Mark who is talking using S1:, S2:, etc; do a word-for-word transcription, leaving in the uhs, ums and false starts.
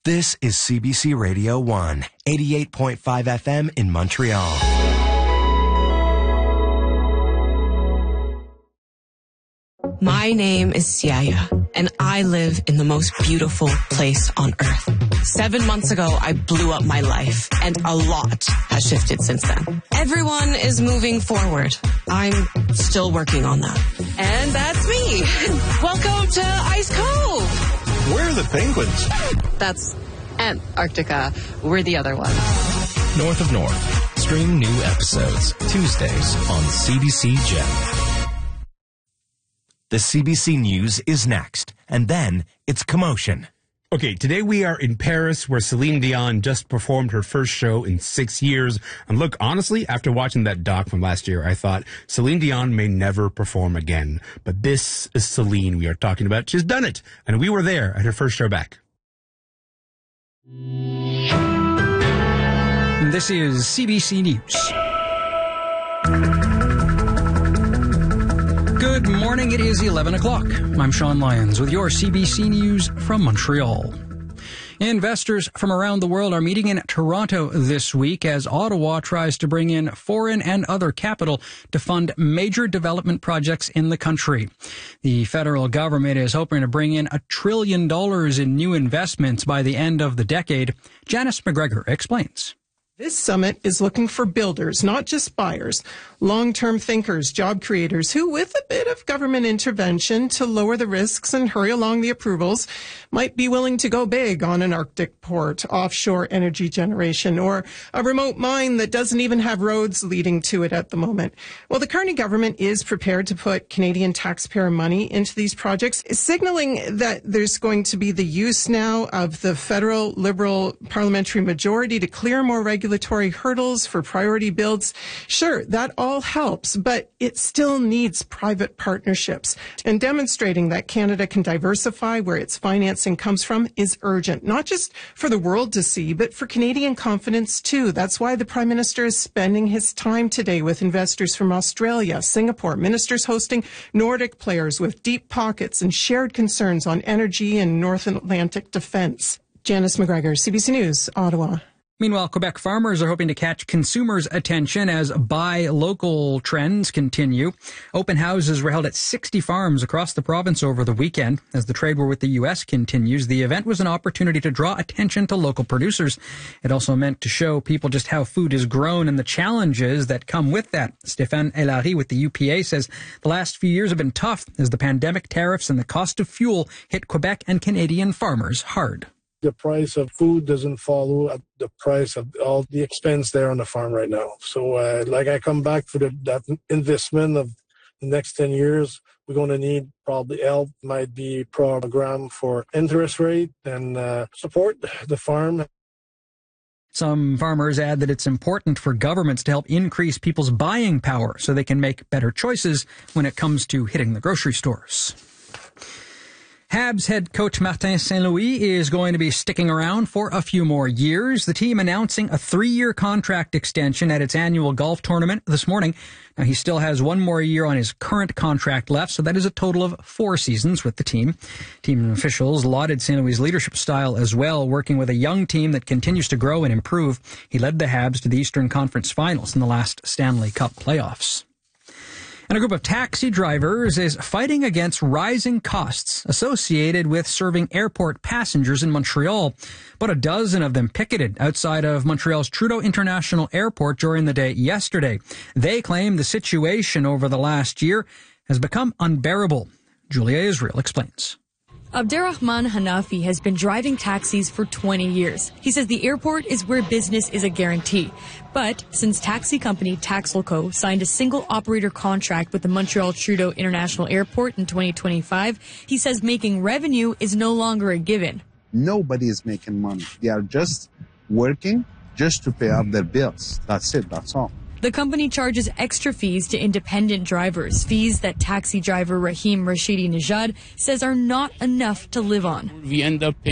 S1: This is C B C Radio one, eighty-eight point five F M in Montreal.
S2: My name is Siaya, and I live in the most beautiful place on earth. Seven months ago, I blew up my life, and a lot has shifted since then. Everyone is moving forward. I'm still working on that. And that's me. Welcome to Ice Cove.
S3: Where are the penguins?
S2: That's Antarctica. We're the other one.
S4: North of North. Stream new episodes Tuesdays on C B C Gem.
S1: The C B C News is next, and then it's Commotion.
S5: Okay, today we are in Paris, where Celine Dion just performed her first show in six years. And look, honestly, after watching that doc from last year, I thought Celine Dion may never perform again. But this is Celine we are talking about. She's done it, and we were there at her first show back.
S6: This is C B C News. Good morning, it is eleven o'clock. I'm Sean Lyons with your C B C News from Montreal. Investors from around the world are meeting in Toronto this week as Ottawa tries to bring in foreign and other capital to fund major development projects in the country. The federal government is hoping to bring in a trillion dollars in new investments by the end of the decade. Janice McGregor explains.
S7: This summit is looking for builders, not just buyers, long-term thinkers, job creators who, with a bit of government intervention to lower the risks and hurry along the approvals, might be willing to go big on an Arctic port, offshore energy generation, or a remote mine that doesn't even have roads leading to it at the moment. Well, the Carney government is prepared to put Canadian taxpayer money into these projects, signaling that there's going to be the use now of the federal Liberal parliamentary majority to clear more regulation regulatory hurdles for priority builds. Sure, that all helps, but it still needs private partnerships. And demonstrating that Canada can diversify where its financing comes from is urgent, not just for the world to see, but for Canadian confidence too. That's why the Prime Minister is spending his time today with investors from Australia, Singapore, ministers hosting Nordic players with deep pockets and shared concerns on energy and North Atlantic defense. Janice McGregor, C B C News, Ottawa.
S6: Meanwhile, Quebec farmers are hoping to catch consumers' attention as buy local trends continue. Open houses were held at sixty farms across the province over the weekend. As the trade war with the U S continues, the event was an opportunity to draw attention to local producers. It also meant to show people just how food is grown and the challenges that come with that. Stéphane Elary with the U P A says the last few years have been tough as the pandemic, tariffs, and the cost of fuel hit Quebec and Canadian farmers hard.
S8: The price of food doesn't follow at the price of all the expense there on the farm right now. So, uh, like I come back for the, that investment of the next ten years, we're going to need probably help, might be program for interest rate and uh, support the farm.
S6: Some farmers add that it's important for governments to help increase people's buying power so they can make better choices when it comes to hitting the grocery stores. Habs head coach Martin Saint-Louis is going to be sticking around for a few more years. The team announcing a three-year contract extension at its annual golf tournament this morning. Now, he still has one more year on his current contract left, so that is a total of four seasons with the team. Team officials lauded Saint-Louis' leadership style as well, working with a young team that continues to grow and improve. He led the Habs to the Eastern Conference Finals in the last Stanley Cup playoffs. And a group of taxi drivers is fighting against rising costs associated with serving airport passengers in Montreal. About a dozen of them picketed outside of Montreal's Trudeau International Airport during the day yesterday. They claim the situation over the last year has become unbearable. Julia Israel explains.
S9: Abderrahman Hanafi has been driving taxis for twenty years. He says the airport is where business is a guarantee. But since taxi company Taxelco signed a single operator contract with the Montreal Trudeau International Airport in twenty twenty-five, he says making revenue is no longer a given.
S10: Nobody is making money. They are just working just to pay up their bills. That's it. That's all.
S9: The company charges extra fees to independent drivers, fees that taxi driver Rahim Rashidi Nejad says are not enough to live on.
S11: We end up paying